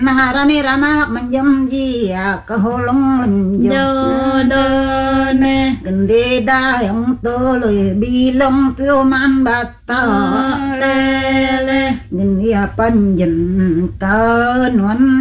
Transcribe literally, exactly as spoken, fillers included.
Narani rama menjam jia keholong lenjong Jodone Gende dayang toloi bilong tuman bata Lele Genia panjen tanuan